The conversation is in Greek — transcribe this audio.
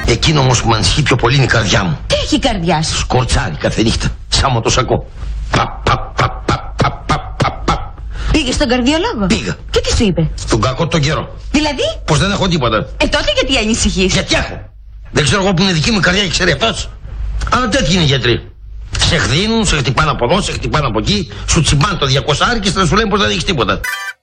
Εκείνο όμως που με ανησυχεί πιο πολύ είναι η καρδιά μου. Τι έχει η καρδιά σου? Σκορτσάρει κάθε νύχτα, σαν μοτοσακό. Πήγες στον καρδιολόγο? Πήγα. Και τι σου είπε? Τον κακό τον καιρό. Δηλαδή? Πως δεν έχω τίποτα. Τότε γιατί ανησυχείς? Γιατί έχω. Δεν ξέρω εγώ που είναι δική μου η καρδιά και ξέρει αυτός. Αλλά τέτοιοι είναι οι γιατροί. Σε χδίνουν, σε χτυπάνε από εδώ, σε χτυπάνε από εκεί, σου τσιμπάνε το 200 και θα σου λένε πως δεν έχεις τίποτα.